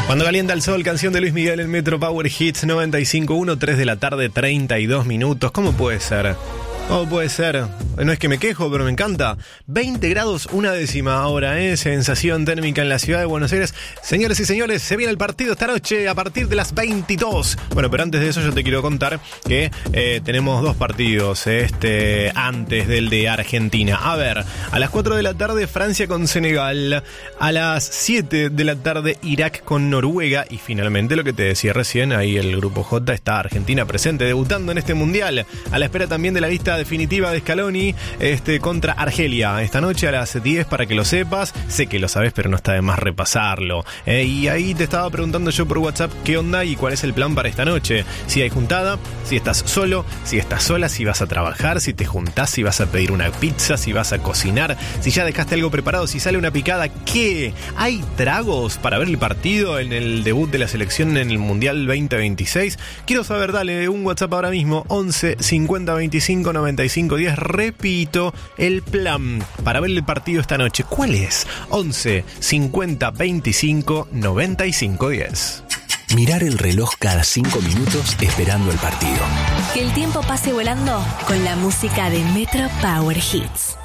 Cuando calienta el sol, canción de Luis Miguel en Metro Power Hits 95.1, 3 de la tarde, 32 minutos. ¿Cómo puede ser? ¿Cómo puede ser? No es que me quejo, pero me encanta. 20 grados, una décima ahora, sensación térmica en la ciudad de Buenos Aires. Señores y señores, se viene el partido esta noche a partir de las 22. Bueno, pero antes de eso yo te quiero contar que tenemos dos partidos antes del de Argentina. A ver, a las 4 de la tarde Francia con Senegal, a las 7 de la tarde Irak con Noruega y finalmente lo que te decía recién, ahí el grupo J está Argentina presente, debutando en este mundial, a la espera también de la lista definitiva de Scaloni contra Argelia esta noche a las 10 para que lo sepas. Sé que lo sabes, pero no está de más repasarlo. Y ahí te estaba preguntando yo por WhatsApp qué onda y cuál es el plan para esta noche. Si hay juntada, si estás solo, si estás sola, si vas a trabajar, si te juntás, si vas a pedir una pizza, si vas a cocinar, si ya dejaste algo preparado, si sale una picada. ¿Qué? ¿Hay tragos para ver el partido en el debut de la selección en el Mundial 2026? Quiero saber, dale un WhatsApp ahora mismo, 11 50 25 95 10. Repito, el plan para ver el partido esta noche, ¿cuál es? 11 50 25 95 10. Mirar el reloj cada 5 minutos esperando el partido. Que el tiempo pase volando con la música de Metro Power Hits.